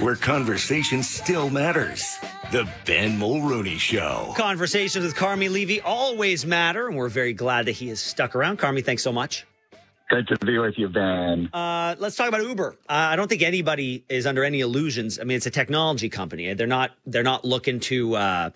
where conversation still matters. The Ben Mulrooney Show. Conversations with Carmi Levy always matter, and we're very glad that he has stuck around. Carmi, thanks so much. Good to be with you, Ben. Let's talk about Uber. I don't think anybody is under any illusions. I mean, it's a technology company. They're not looking to have.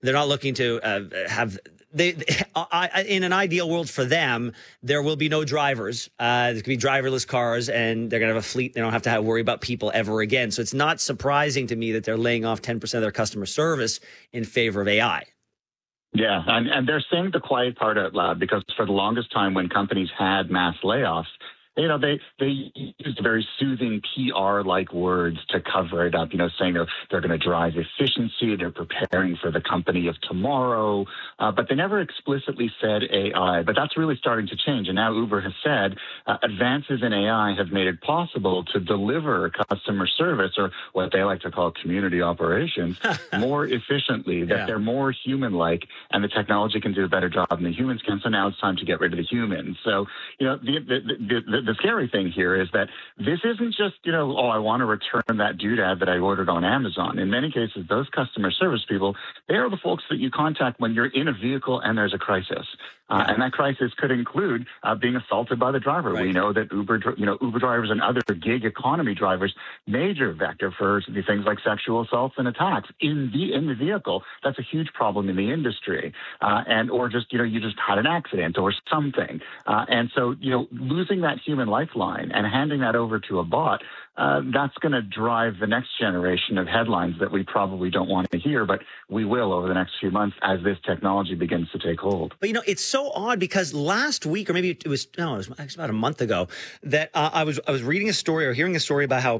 In an ideal world for them, there will be no drivers. There could be driverless cars, and they're going to have a fleet. They don't have to worry about people ever again. So it's not surprising to me that they're laying off 10% of their customer service in favor of AI. Yeah, and they're saying the quiet part out loud because for the longest time when companies had mass layoffs, you know, they used very soothing PR-like words to cover it up, you know, saying they're going to drive efficiency, they're preparing for the company of tomorrow, but they never explicitly said AI. But that's really starting to change. And now Uber has said advances in AI have made it possible to deliver customer service, or what they like to call community operations, more efficiently, that they're more human-like, and the technology can do a better job than the humans can. So now it's time to get rid of the humans. So, you know, the scary thing here is that this isn't just, you know, I want to return that doodad that I ordered on Amazon. In many cases, those customer service people, they are the folks that you contact when you're in a vehicle and there's a crisis. And that crisis could include being assaulted by the driver. Right. We know that Uber drivers and other gig economy drivers, major vector for things like sexual assaults and attacks in the vehicle. That's a huge problem in the industry. Or just, you know, you just had an accident or something. And so, you know, losing that human lifeline and handing that over to a bot, that's going to drive the next generation of headlines that we probably don't want to hear, but we will over the next few months as this technology begins to take hold. But, you know, it's so odd because last week, or maybe it was actually about a month ago, that I was reading a story or hearing a story about how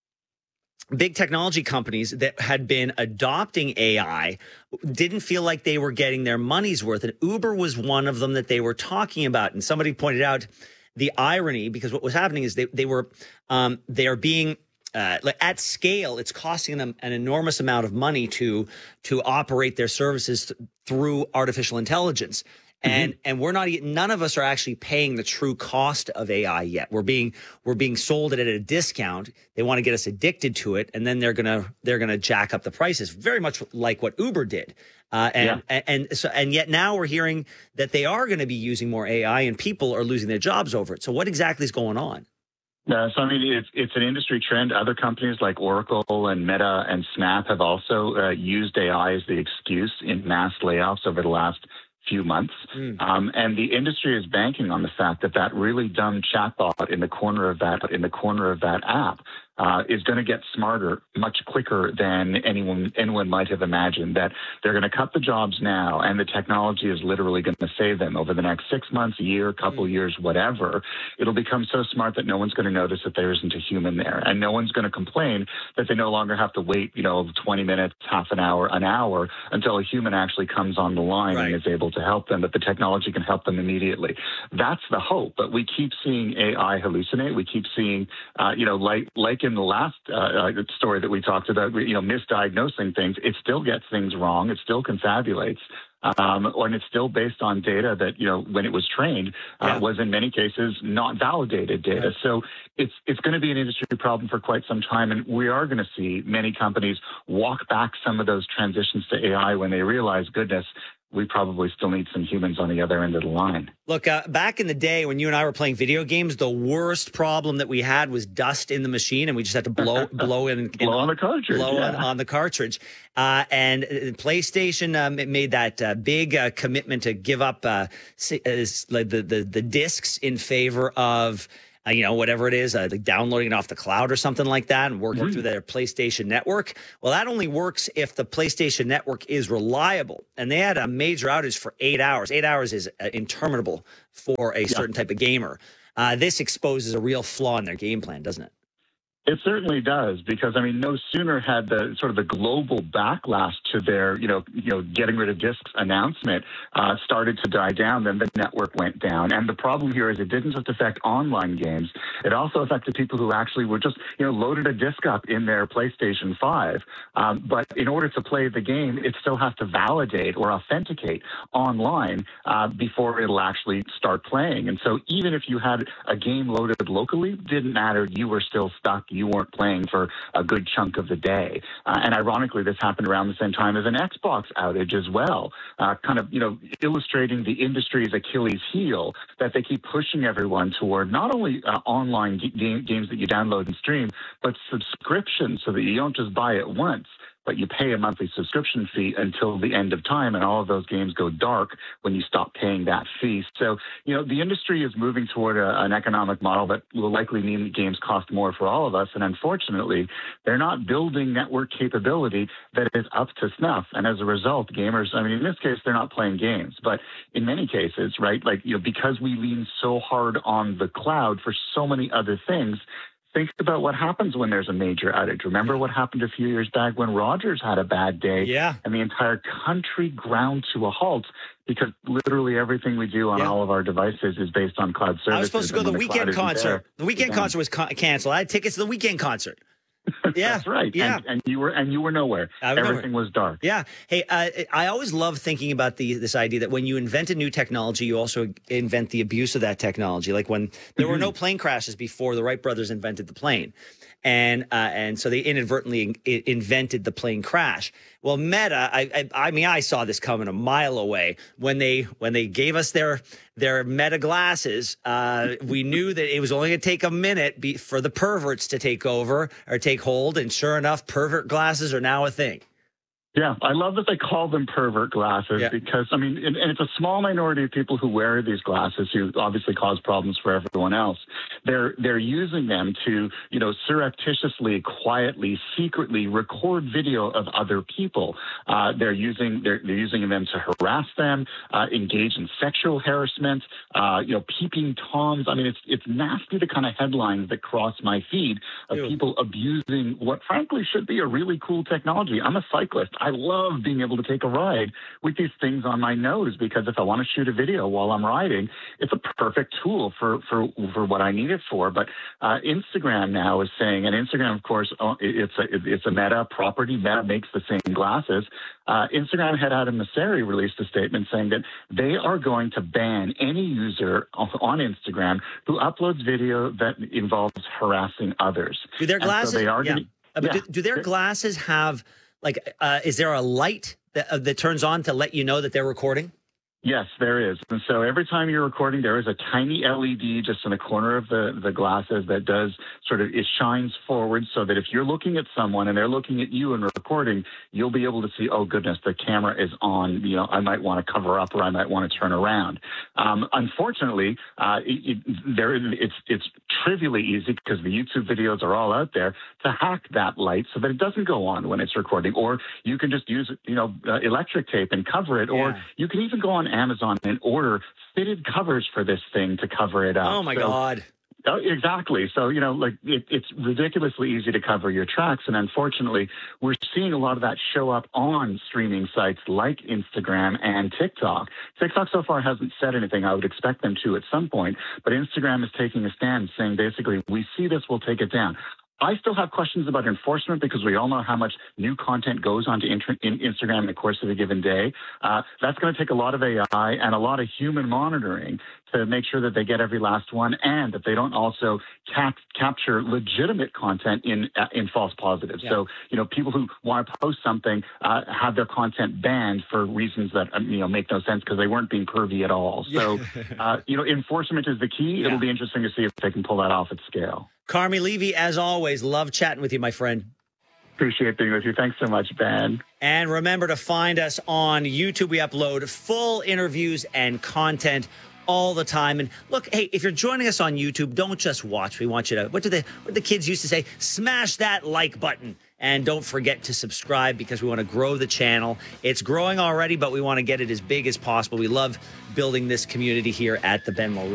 big technology companies that had been adopting AI didn't feel like they were getting their money's worth. And Uber was one of them that they were talking about. And somebody pointed out the irony, because what was happening is they are being at scale. It's costing them an enormous amount of money to operate their services through artificial intelligence. And we're not, none of us are actually paying the true cost of AI yet. We're being sold it at a discount. They want to get us addicted to it, and then they're gonna jack up the prices, very much like what Uber did. And yet now we're hearing that they are going to be using more AI, and people are losing their jobs over it. So what exactly is going on? So, I mean, it's an industry trend. Other companies like Oracle and Meta and Snap have also used AI as the excuse in mass layoffs over the last few months. And the industry is banking on the fact that really dumb chatbot in the corner of that app is going to get smarter much quicker than anyone might have imagined, that they're going to cut the jobs now, and the technology is literally going to save them over the next 6 months, a year, couple years, whatever. It'll become so smart that no one's going to notice that there isn't a human there, and no one's going to complain that they no longer have to wait, 20 minutes, half an hour until a human actually comes on the line and is able to help them, that the technology can help them immediately. That's the hope, but we keep seeing AI hallucinate. We keep seeing, like in the last story that we talked about, misdiagnosing things. It still gets things wrong. It still confabulates. And it's still based on data that, when it was trained, was in many cases not validated data. Right. So it's going to be an industry problem for quite some time. And we are going to see many companies walk back some of those transitions to AI when they realize, goodness, we probably still need some humans on the other end of the line. Look, back in the day when you and I were playing video games, the worst problem that we had was dust in the machine, and we just had to blow on the cartridge. On the cartridge. And PlayStation made that big commitment to give up the discs in favor of whatever it is, like downloading it off the cloud or something like that and working through their PlayStation Network. Well, that only works if the PlayStation Network is reliable. And they had a major outage for 8 hours. 8 hours is interminable for a certain type of gamer. This exposes a real flaw in their game plan, doesn't it? It certainly does, because no sooner had the global backlash to their getting rid of discs announcement started to die down, then the network went down. And the problem here is it didn't just affect online games; it also affected people who actually were just loaded a disc up in their PlayStation 5. But in order to play the game, it still has to validate or authenticate online before it'll actually start playing. And so even if you had a game loaded locally, didn't matter; you were still stuck You weren't playing for a good chunk of the day. And ironically, this happened around the same time as an Xbox outage as well, kind of, illustrating the industry's Achilles heel, that they keep pushing everyone toward not only online games that you download and stream, but subscriptions, so that you don't just buy it once, but you pay a monthly subscription fee until the end of time, and all of those games go dark when you stop paying that fee. So, the industry is moving toward an economic model that will likely mean that games cost more for all of us, and unfortunately, they're not building network capability that is up to snuff. And as a result, gamers, in this case, they're not playing games, but in many cases, right, because we lean so hard on the cloud for so many other things, think about what happens when there's a major outage. Remember what happened a few years back when Rogers had a bad day, and the entire country ground to a halt because literally everything we do on all of our devices is based on cloud services. I was supposed to go to the Weekend concert. The Weekend concert was canceled. I had tickets to the Weekend concert. Yeah, that's right. Yeah, and you were nowhere. Everything was dark. Yeah. Hey, I always love thinking about this idea that when you invent a new technology, you also invent the abuse of that technology. Like when there were no plane crashes before, the Wright brothers invented the plane. And so they inadvertently invented the plane crash. Well, Meta, I saw this coming a mile away when they gave us their Meta glasses. We knew that it was only going to take a minute for the perverts to take over or take hold. And sure enough, pervert glasses are now a thing. Yeah, I love that they call them pervert glasses because, and it's a small minority of people who wear these glasses who obviously cause problems for everyone else. They're using them to, surreptitiously, quietly, secretly record video of other people. They're using them to harass them, engage in sexual harassment, peeping toms. It's nasty, the kind of headlines that cross my feed of people abusing what frankly should be a really cool technology. I'm a cyclist. I love being able to take a ride with these things on my nose because if I want to shoot a video while I'm riding, it's a perfect tool for what I need it for. But Instagram now is saying, and Instagram, of course, it's a Meta property. Meta makes the same glasses. Instagram head Adam Mosseri released a statement saying that they are going to ban any user on Instagram who uploads video that involves harassing others. Do their glasses? So they are do their glasses have? Is there a light that turns on to let you know that they're recording? Yes, there is. And so every time you're recording, there is a tiny LED just in the corner of the glasses that does it shines forward so that if you're looking at someone and they're looking at you and recording, you'll be able to see, oh, goodness, the camera is on. I might want to cover up or I might want to turn around. Unfortunately, it's trivially easy because the YouTube videos are all out there to hack that light so that it doesn't go on when it's recording. Or you can just use, electric tape and cover it. Or you can even go on Amazon and order fitted covers for this thing to cover it up. Oh my God. Exactly. So, it's ridiculously easy to cover your tracks. And unfortunately, we're seeing a lot of that show up on streaming sites like Instagram and TikTok. TikTok so far hasn't said anything. I would expect them to at some point. But Instagram is taking a stand saying basically, we see this, we'll take it down. I still have questions about enforcement because we all know how much new content goes onto Instagram in the course of a given day. That's going to take a lot of AI and a lot of human monitoring to make sure that they get every last one and that they don't also capture legitimate content in false positives. So, people who want to post something have their content banned for reasons that, make no sense because they weren't being pervy at all. So, enforcement is the key. It'll be interesting to see if they can pull that off at scale. Carmi Levy, as always, love chatting with you, my friend. Appreciate being with you. Thanks so much, Ben. And remember to find us on YouTube. We upload full interviews and content all the time. And look, hey, if you're joining us on YouTube, don't just watch. We want you to, what the kids used to say? Smash that like button. And don't forget to subscribe because we want to grow the channel. It's growing already, but we want to get it as big as possible. We love building this community here at the Ben Mulroney